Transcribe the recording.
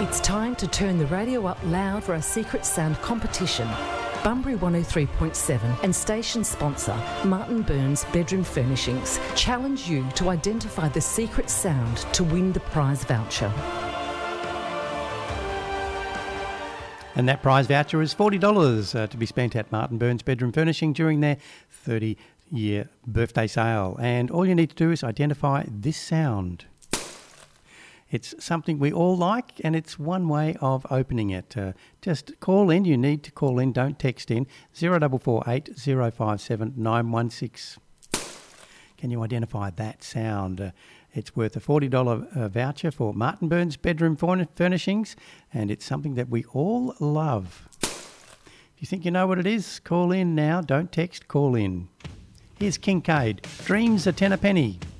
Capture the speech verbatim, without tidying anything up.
It's time to turn the radio up loud for our Secret Sound competition. Bunbury one oh three point seven and station sponsor Martin Burns Bedroom Furnishings challenge you to identify the secret sound to win the prize voucher. And that prize voucher is forty dollars uh, to be spent at Martin Burns Bedroom Furnishing during their thirty-year birthday sale. And all you need to do is identify this sound. It's something we all like, and it's one way of opening it. Uh, just call in. You need to call in. Don't text in. zero four four eight zero five seven nine one six. Can you identify that sound? Uh, it's worth a forty dollars uh, voucher for Martin Burns Bedroom Furnishings, and it's something that we all love. If you think you know what it is, call in now. Don't text, call in. Here's Kincaid. Dreams a ten a penny.